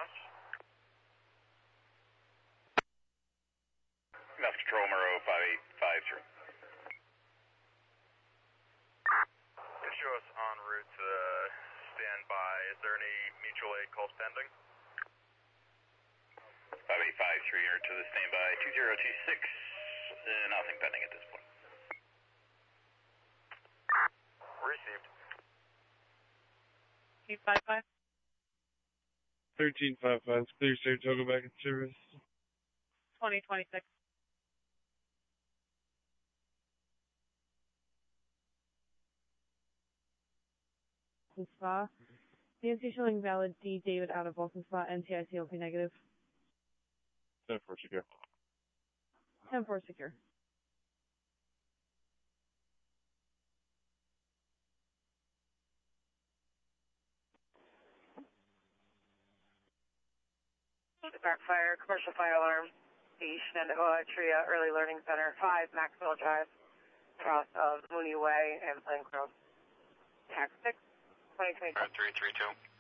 response. Mass Control Monroe 5853. It shows us en route to standby. Is there any mutual aid calls pending? 5853 here to the standby 2026. Nothing pending at this point. Received. 855. 1355, clear Saratoga back in service. 2026. Spa. DNC showing valid D. David out of Boston Spa, NTIC OP negative. 10-4 secure. 10-4 secure. Backfire, commercial fire alarm, East Shenandoah Tria Early Learning Center, 5 Maxwell Drive, across Mooney Way and Plain Grove. Tax 6, 2022. 332.